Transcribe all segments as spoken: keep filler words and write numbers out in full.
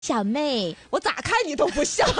小妹， 我咋看你都不像。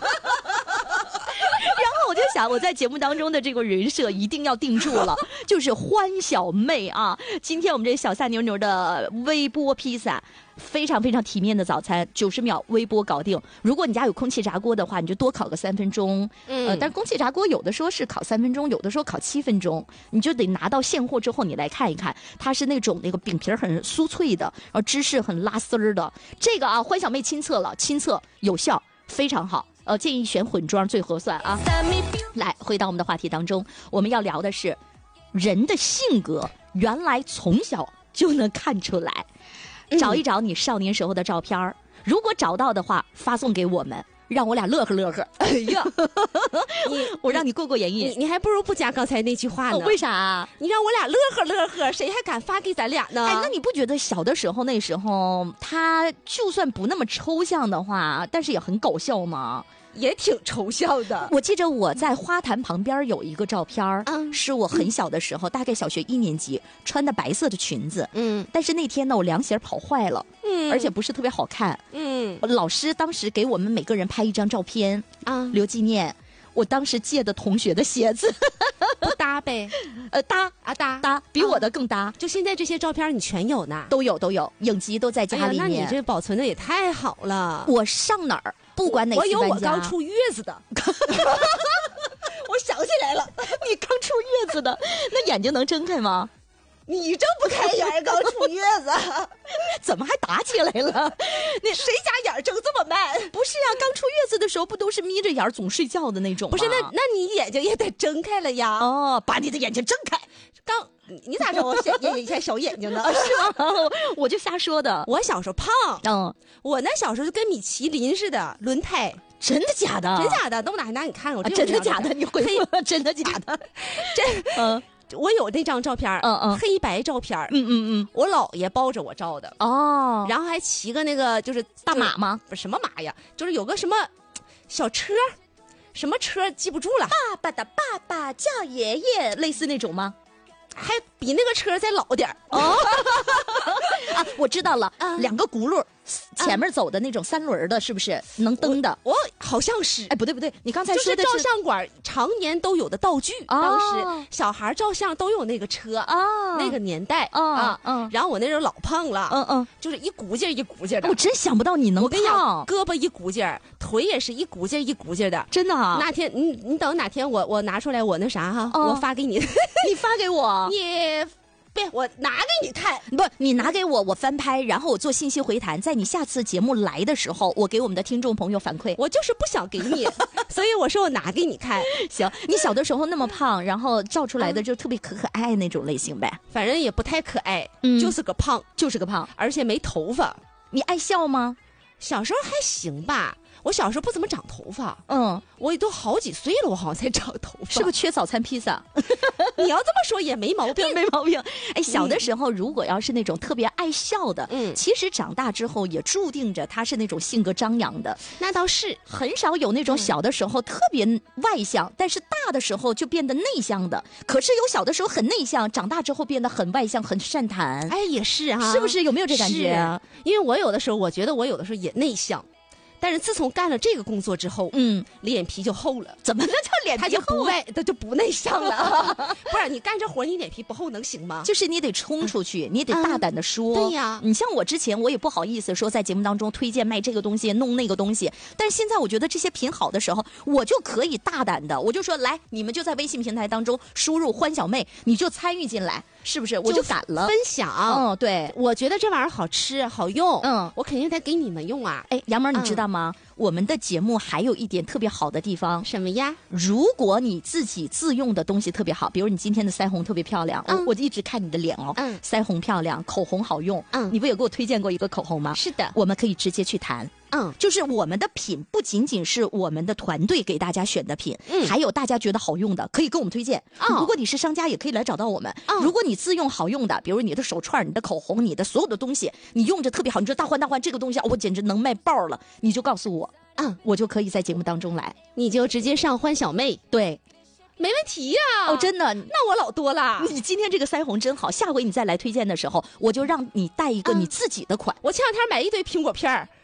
然后我就想，我在节目当中的这个人设一定要定住了，就是欢小妹啊。今天我们这小撒牛牛的微波披萨，非常非常体面的早餐，九十秒微波搞定。如果你家有空气炸锅的话，你就多烤个三分钟。嗯，呃，但是空气炸锅有的说是烤三分钟，有的说烤七分钟，你就得拿到现货之后，你来看一看，它是那种那个饼皮很酥脆的，然后芝士很拉丝儿的。这个啊，欢小妹亲测了，亲测有效，非常好。呃，建议选混装最合算啊。来，回到我们的话题当中，我们要聊的是人的性格，原来从小就能看出来。找一找你少年时候的照片，如果找到的话，发送给我们，让我俩乐呵乐呵。 哎呀， 你我让你过过眼瘾， 你你还不如不加刚才那句话呢。 哦、为啥、啊？ 你让我俩乐呵乐呵，谁还敢发给咱俩呢？ 哎，那你不觉得小的时候那时候，他就算不那么抽象的话，但是也很搞笑吗？ 也挺抽象的。 我记着我在花坛旁边有一个照片，嗯，是我很小的时候，嗯、大概小学一年级，穿的白色的裙子，嗯，但是那天呢，我凉鞋跑坏了，嗯，而且不是特别好看，嗯，老师当时给我们每个人拍一张照片啊，留纪念。我当时借的同学的鞋子， 不搭呗？ 呃，搭啊搭搭，比我的更搭。 就现在这些照片你全有呢？ 都有都有，影集都在家里面。 哎、那你这保存的也太好了。 我上哪儿？不管哪次搬家， 我有我刚出月子的。我想起来了， 你刚出月子的，那眼睛能睁开吗？ 你睁不开眼，刚出月子， 怎么还打起来了？ 那谁家眼睁这么慢？ 不是啊，刚出月子的时候不都是眯着眼总睡觉的那种吗？ 不是，那那你眼睛也得睁开了呀。 哦，把你的眼睛睁开。 刚你咋知道我小眼睛小眼睛呢？ 是吗？我就瞎说的。 我小时候胖，嗯，我那小时候就跟米其林似的轮胎。 真的假的？ 真假的？等我拿拿你看，我、 啊、真的假的？你回复真的假的？ 这嗯。我有那张照片，嗯嗯，黑白照片， 嗯嗯嗯， 我姥爷抱着我照的哦，然后还骑个那个就是大马吗？ 不是什么马呀，就是有个什么小车，什么车记不住了。 爸爸的爸爸叫爷爷，类似那种吗？ 还比那个车再老点哦。啊，我知道了，啊、两个轱辘。前面走的那种三轮的，是不是能蹬的？ 我, 我好像是， 哎，不对不对，你刚才说的是照相馆常年都有的道具。哦、当时小孩照相都有那个车啊，哦、那个年代、哦、啊，嗯。然后我那时候老胖了，嗯嗯，就是一股劲一股劲的。 我真想不到你能胖， 我跟你讲，胳膊一股劲儿，腿也是一股劲一股劲的， 真的啊。 那天你你等哪天我我拿出来我那啥哈，哦、我发给你， 你发给我， 你。不，我拿给你看。 不，你拿给我，我翻拍，然后我做信息回弹，在你下次节目来的时候，我给我们的听众朋友反馈。 我就是不想给你，所以我说我拿给你看。 行，你小的时候那么胖，然后照出来的就特别可可爱爱那种类型呗。 反正也不太可爱，嗯，就是个胖， 就是个胖， 而且没头发。 你爱笑吗？ 小时候还行吧。我小时候不怎么长头发，嗯，我都好几岁了，我好像才长头发， 是不是缺早餐披萨？ 你要这么说也没毛病， 没毛病。哎，小的时候如果要是那种特别爱笑的，嗯，其实长大之后也注定着他是那种性格张扬的。 那倒是， 很少有那种小的时候特别外向，嗯、但是大的时候就变得内向的。可是有小的时候很内向，长大之后变得很外向、很善谈。 哎，也是啊， 是不是有没有这感觉啊？ 因为我有的时候，我觉得我有的时候也内向。但是自从干了这个工作之后，嗯，脸皮就厚了。 怎么那叫脸皮厚？ 他就不外，他就不内向了。不然你干这活，你脸皮不厚能行吗？ 就是你得冲出去，嗯、你得大胆的说。 嗯、对呀， 你像我之前，我也不好意思说在节目当中推荐卖这个东西，弄那个东西。但是现在我觉得这些品好的时候，我就可以大胆的，我就说来，你们就在微信平台当中输入欢小妹，你就参与进来。是不是我就敢了分享？ 嗯，对， 我觉得这玩意儿好吃好用，嗯，我肯定得给你们用啊。 哎，杨萌，你知道吗？嗯、我们的节目还有一点特别好的地方， 什么呀？ 如果你自己自用的东西特别好，比如你今天的腮红特别漂亮，嗯、我我一直看你的脸哦，嗯，腮红漂亮，口红好用，嗯，你不也给我推荐过一个口红吗？ 是的， 我们可以直接去谈。嗯，就是我们的品不仅仅是我们的团队给大家选的品，嗯，还有大家觉得好用的，可以跟我们推荐。哦、如果你是商家，也可以来找到我们。哦、如果你自用好用的，比如你的手串、你的口红、你的所有的东西，你用着特别好，你说大欢大欢这个东西，我简直能卖爆了，你就告诉我，嗯，我就可以在节目当中来， 你就直接上欢小妹， 对。 没问题呀、啊！ 哦，真的， 那我老多了。 你今天这个腮红真好，下回你再来推荐的时候，我就让你带一个你自己的款。 嗯、我前两天买一堆苹果片儿。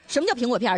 什么叫苹果片？